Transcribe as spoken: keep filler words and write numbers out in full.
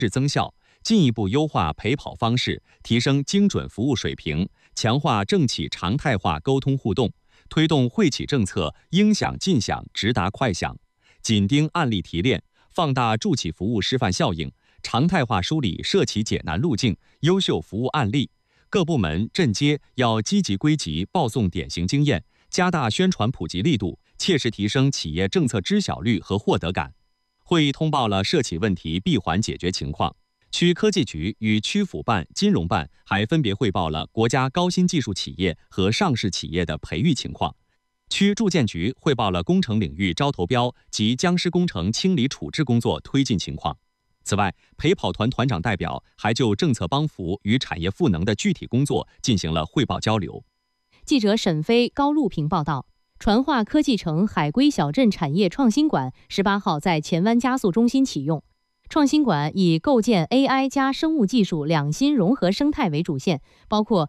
质增效，进一步优化陪跑方式，提升精准服务水平，强化政企常态化沟通互动，推动惠企政策应响尽响、直达快响，紧盯案例提炼，放大助企服务示范效应，常态化梳理涉企解难路径、优秀服务案例。各部门镇街要积极归集报送典型经验，加大宣传普及力度，切实提升企业政策知晓率和获得感。会议通报了涉企问题闭环解决情况。区科技局与区府办、金融办还分别汇报了国家高新技术企业和上市企业的培育情况。区住建局汇报了工程领域招投标及僵尸工程清理处置工作推进情况。此外，陪跑团团长代表还就政策帮扶与产业赋能的具体工作进行了汇报交流。 记者沈飞、高路平报道。传化科技城海归小镇产业创新馆十八号在前湾加速中心启用。创新馆以构建 A I 加生物技术两新融合生态为主线，包括